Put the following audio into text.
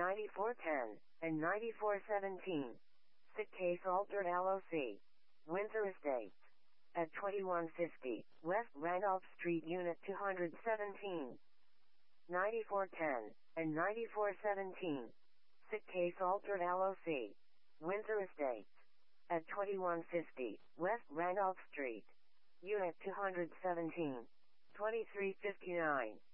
9410, and 9417. Sick case altered LOC. Windsor Estates. At 2150, West Randolph Street, Unit 217. 9410, and 9417. Sick case altered LOC. Windsor Estates. At 2150, West Randolph Street. Unit 217. 2359.